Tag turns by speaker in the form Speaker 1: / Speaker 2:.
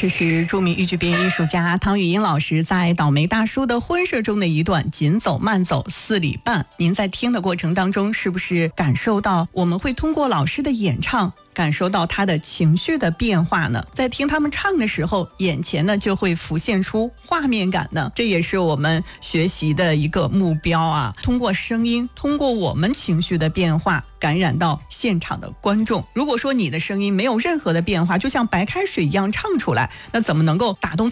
Speaker 1: 这是著名豫剧表演艺术家汤玉英老师在倒霉大叔的婚事中的一段紧走慢走4里半。您在听的过程当中，是不是感受到我们会通过老师的演唱感受到他的情绪的变化呢？在听他们唱的时候，眼前呢就会浮现出画面感呢。这也是我们学习的一个目标啊，通过声音，通过我们情绪的变化感染到现场的观众。如果说你的声音没有任何的变化，就像白开水一样唱出来，那怎么能够打动